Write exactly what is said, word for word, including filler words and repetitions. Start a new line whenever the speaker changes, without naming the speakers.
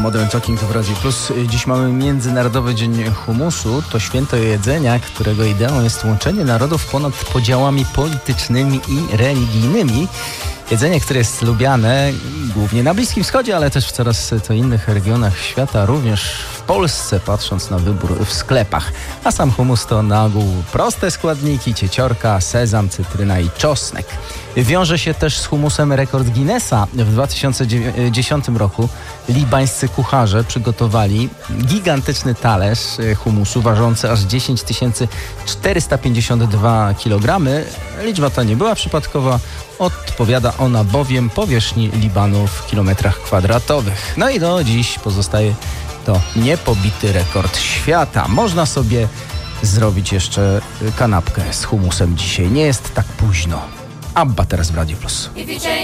Modern Talking to w Radiu Plus. Dziś mamy Międzynarodowy Dzień Humusu. To święto jedzenia, którego ideą jest łączenie narodów ponad podziałami politycznymi i religijnymi. Jedzenie, które jest lubiane głównie na Bliskim Wschodzie, ale też w coraz to innych regionach świata, również w Polsce, patrząc na wybór w sklepach. A sam humus to na ogół proste składniki: cieciorka, sezam, cytryna i czosnek. Wiąże się też z humusem rekord Guinnessa. W dwa tysiące dziesiątym roku libańscy kucharze przygotowali gigantyczny talerz humusu ważący aż dziesięć tysięcy czterysta pięćdziesiąt dwa kilogramy. Liczba ta nie była przypadkowa, odpowiada ona bowiem powierzchni Libanu w kilometrach kwadratowych. No i do dziś pozostaje to niepobity rekord świata. Można sobie zrobić jeszcze kanapkę z humusem dzisiaj. Nie jest tak późno. Abba teraz w Radiu Plus.